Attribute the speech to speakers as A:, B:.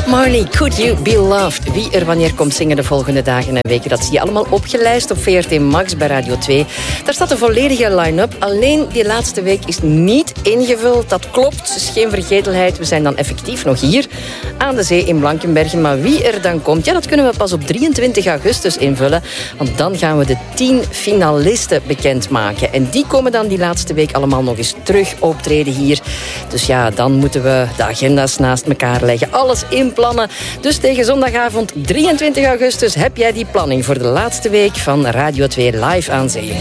A: Bob Marley, Could You Be Loved? Wie er wanneer komt zingen de volgende dagen en weken, dat zie je allemaal opgelijst op VRT Max bij Radio 2. Daar staat een volledige line-up. Alleen die laatste week is niet ingevuld. Dat klopt, het is geen vergetelheid. We zijn dan effectief nog hier aan de zee in Blankenbergen. Maar wie er dan komt, ja, dat kunnen we pas op 23 augustus invullen. Want dan gaan we de 10 finalisten bekendmaken. En die komen dan die laatste week allemaal nog eens terug optreden hier. Dus ja, dan moeten we de agenda's naast elkaar leggen. Alles inplannen. Dus tegen zondagavond 23 augustus heb jij die planning voor de laatste week van Radio 2 live aan zee.